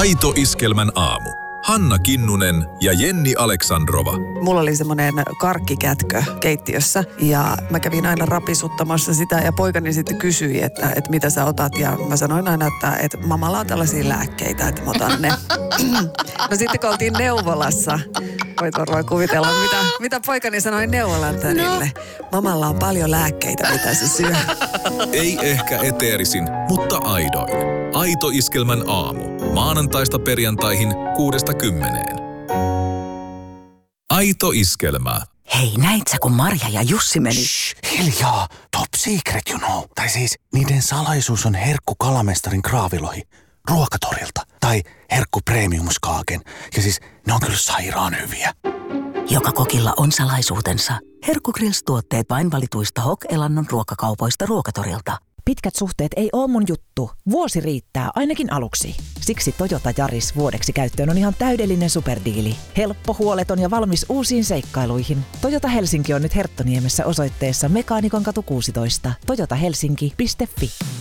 Aito Iskelmän aamu. Hanna Kinnunen ja Jenni Aleksandrova. Mulla oli semmoinen karkkikätkö keittiössä ja mä kävin aina rapisuttamassa sitä ja poikani sitten kysyi, että mitä sä otat ja mä sanoin aina, että mamalla on tällaisia lääkkeitä, että mä otan ne. No sitten kun oltiin neuvolassa, voi kuvitella, mitä poikani sanoi neuvolan tänille. Mamalla on paljon lääkkeitä, mitä se syö. Ei ehkä eteerisin, mutta aidoin. Aito Iskelmän aamu. Maanantaista perjantaihin 6–10. Aito Iskelmä. Hei, näit sä, kun Marja ja Jussi meni? Shh, hiljaa. Top secret, you know. Tai siis, niiden salaisuus on herkku kalamestarin kraavilohi. Ruokatorilta. Tai herkku premiumskaaken. Ja siis, ne on kyllä sairaan hyviä. Joka kokilla on salaisuutensa. Herkku Grills-tuotteet vain valituista Hok-elannon ruokakaupoista Ruokatorilta. Pitkät suhteet ei oo mun juttu. Vuosi riittää, ainakin aluksi. Siksi Toyota Yaris vuodeksi käyttöön on ihan täydellinen superdiili. Helppo, huoleton ja valmis uusiin seikkailuihin. Toyota Helsinki on nyt Herttoniemessä osoitteessa Mekaanikon katu 16. toyotahelsinki.fi